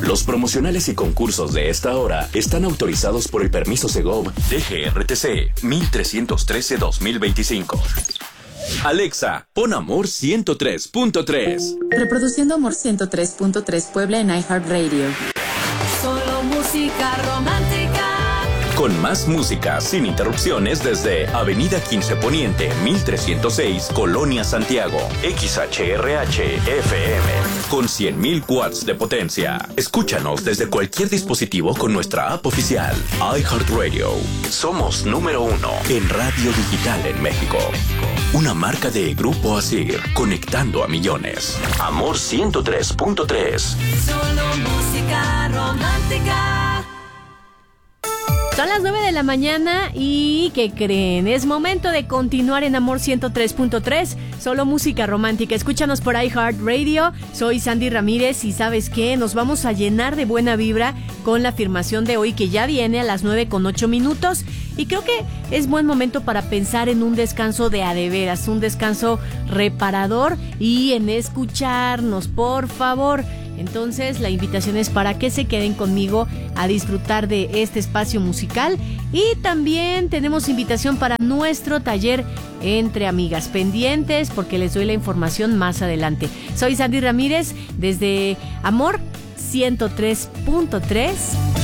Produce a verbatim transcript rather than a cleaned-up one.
Los promocionales y concursos de esta hora están autorizados por el permiso Segov D G R T C mil trescientos trece dos mil veinticinco. Alexa, pon Amor ciento tres punto tres. Reproduciendo Amor ciento tres punto tres Puebla en iHeartRadio. Solo música romántica. Con más música sin interrupciones desde Avenida quince Poniente, mil trescientos seis, Colonia Santiago. X H R H F M. Con cien mil watts de potencia. Escúchanos desde cualquier dispositivo con nuestra app oficial. iHeartRadio. Somos número uno en radio digital en México. Una marca de Grupo Asir, conectando a millones. Amor ciento tres punto tres. Solo música romántica. Son las nueve de la mañana y ¿qué creen? Es momento de continuar en Amor ciento tres punto tres, solo música romántica. Escúchanos por iHeartRadio. Soy Sandy Ramírez y ¿sabes qué? Nos vamos a llenar de buena vibra con la afirmación de hoy que ya viene a las nueve con ocho minutos. Y creo que es buen momento para pensar en un descanso de a de veras, un descanso reparador y en escucharnos, por favor. Entonces la invitación es para que se queden conmigo a disfrutar de este espacio musical y también tenemos invitación para nuestro taller Entre Amigas, pendientes porque les doy la información más adelante. Soy Sandy Ramírez desde Amor ciento tres punto tres.